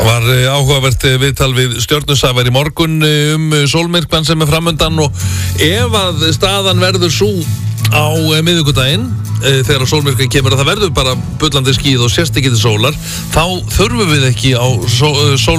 var áhugavert viðtal við Stjörnusævar í morgun sólmyrkvann sem framundan og ef að staðan verður sú á miðvikudaginn þegar sólmyrkvan kemur að það verður bara bullandi skýð og sérst ekki til sólar þá þurfum við ekki á sól